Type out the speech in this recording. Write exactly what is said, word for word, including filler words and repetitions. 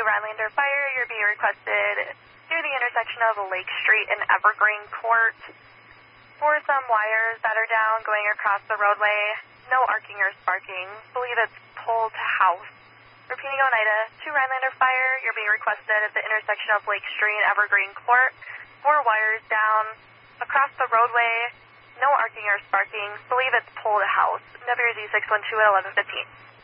Rhinelander Fire, you're being requested to the intersection of Lake Street and Evergreen Court for some wires that are down going across the roadway. No arcing or sparking. Believe it's pole to house. Repeating Oneida, to Rhinelander Fire, you're being requested at the intersection of Lake Street and Evergreen Court. Four wires down across the roadway. No arcing or sparking. Believe it's pole to house. W Z six one two at eleven fifteen.